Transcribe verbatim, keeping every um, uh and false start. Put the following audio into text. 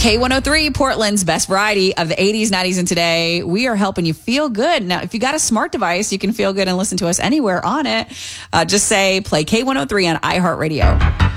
K one oh three, Portland's best variety of the eighties, nineties, and today. We are helping you feel good. Now, if you got a smart device, you can feel good and listen to us anywhere on it. Uh, just say play K one oh three on iHeartRadio.